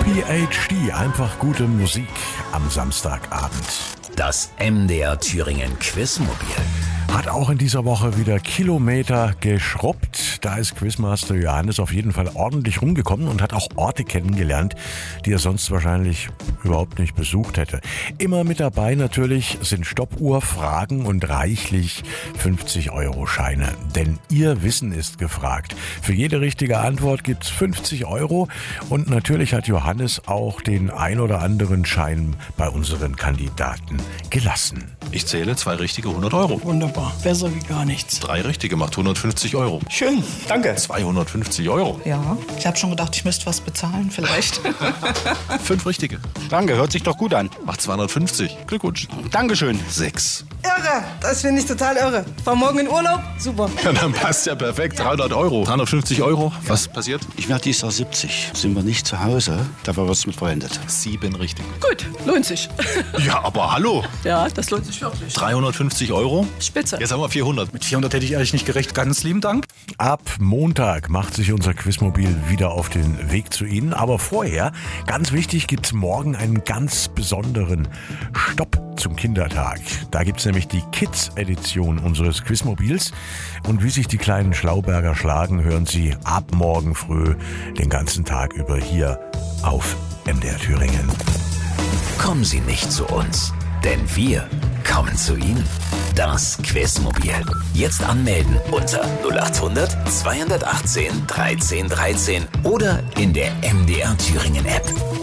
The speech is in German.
PhD, einfach gute Musik am Samstagabend. Das MDR Thüringen Quizmobil Hat auch in dieser Woche wieder Kilometer geschrubbt. Da ist Quizmaster Johannes auf jeden Fall ordentlich rumgekommen und hat auch Orte kennengelernt, die er sonst wahrscheinlich überhaupt nicht besucht hätte. Immer mit dabei natürlich sind Stoppuhr-Fragen und reichlich 50-Euro-Scheine. Denn Ihr Wissen ist gefragt. Für jede richtige Antwort gibt's 50 Euro. Und natürlich hat Johannes auch den ein oder anderen Schein bei unseren Kandidaten gelassen. Ich zähle 2 richtige 100 Euro. Wunderbar, besser wie gar nichts. 3 richtige macht 150 Euro. Schön, danke. 250 Euro. Ja, ich habe schon gedacht, ich müsste was bezahlen, vielleicht. 5 richtige. Danke, hört sich doch gut an. Macht 250. Glückwunsch. Dankeschön. 6. Irre, das finde ich total irre. Fahr morgen in Urlaub, super. Ja, dann passt ja perfekt. 300 Euro. 350 Euro. Was passiert? Ich werde dieses Jahr 70. Sind wir nicht zu Hause, dafür wird es mit verwendet. 7 richtig. Gut, lohnt sich. Ja, aber hallo. Ja, das lohnt sich wirklich. 350 Euro. Spitze. Jetzt haben wir 400. Mit 400 hätte ich ehrlich nicht gerechnet. Ganz lieben Dank. Ab Montag macht sich unser Quizmobil wieder auf den Weg zu Ihnen. Aber vorher, ganz wichtig, gibt's morgen einen ganz besonderen Stopp zum Kindertag. Da gibt's nämlich die Kids-Edition unseres Quizmobils. Und wie sich die kleinen Schlauberger schlagen, hören Sie ab morgen früh den ganzen Tag über hier auf MDR Thüringen. Kommen Sie nicht zu uns, denn wir kommen zu Ihnen. Das Quizmobil. Jetzt anmelden unter 0800 218 13 13 oder in der MDR Thüringen App.